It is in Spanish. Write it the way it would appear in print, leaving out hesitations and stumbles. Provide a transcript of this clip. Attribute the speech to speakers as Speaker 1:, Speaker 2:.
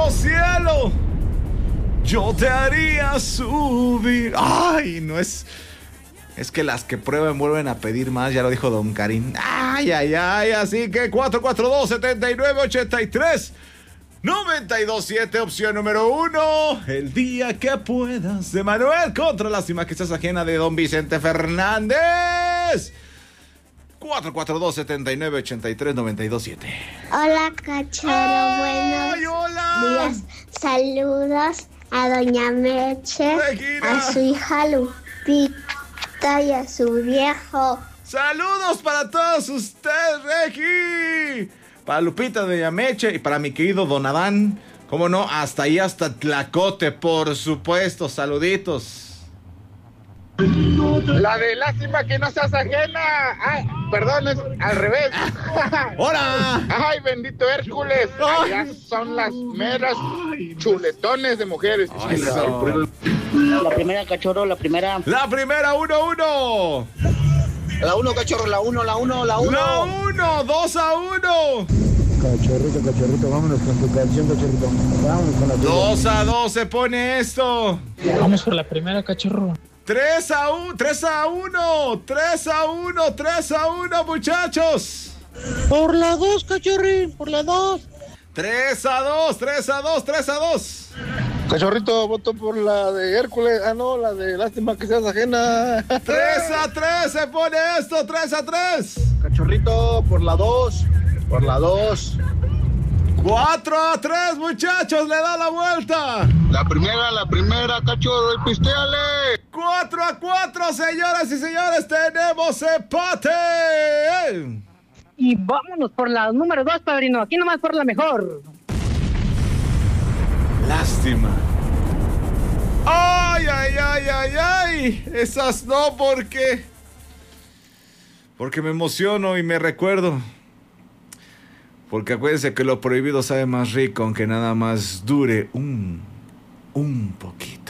Speaker 1: Oh cielo, yo te haría subir. Ay, no es... Es que las que prueben vuelven a pedir más, ya lo dijo Don Karim. Ay, ay, ay, así que 442-7983-927, opción número 1. El día que puedas, de Manuel contra Lástima que estás ajena, de Don Vicente Fernández. 442-7983-927.
Speaker 2: Hola, cachorro, buenos días. Saludos a Doña Meche,
Speaker 1: Regina,
Speaker 2: a su hija Lupita y a su viejo.
Speaker 1: Saludos para todos ustedes, Regi. Para Lupita, Doña Meche y para mi querido Don Adán. Cómo no, hasta ahí, hasta Tlacote, por supuesto. Saluditos.
Speaker 3: La de Lástima que no seas ajena. Ay, perdón, es al revés.
Speaker 1: ¡Hola!
Speaker 3: Ay, bendito Hércules. Allá son las meras chuletones de mujeres.
Speaker 1: Ay,
Speaker 4: La primera, cachorro, la primera.
Speaker 1: La primera, 1-1.
Speaker 4: La 1, cachorro, la 1.
Speaker 1: La 1, 2-1.
Speaker 5: Cachorrito, vámonos con tu canción, cachorrito. Vámonos con la tuya.
Speaker 1: 2-2 se pone esto.
Speaker 6: Vamos por la primera, cachorro.
Speaker 1: 3-1, muchachos.
Speaker 5: Por la 2, cachorrín, por la 2.
Speaker 1: 3-2.
Speaker 3: Cachorrito, voto por la de Hércules. Ah, no, la de Lástima que seas ajena.
Speaker 1: 3-3 se pone esto, 3-3.
Speaker 4: Cachorrito, por la 2. Por la 2.
Speaker 1: 4-3, muchachos, le da la vuelta.
Speaker 3: La primera, cachorro, y pisteale.
Speaker 1: 4-4, señoras y señores, tenemos empate.
Speaker 7: Y vámonos por la número 2, padrino. Aquí nomás por la mejor.
Speaker 1: Lástima. Ay. Esas no, porque me emociono y me recuerdo. Porque acuérdense que lo prohibido sabe más rico, aunque nada más dure un poquito.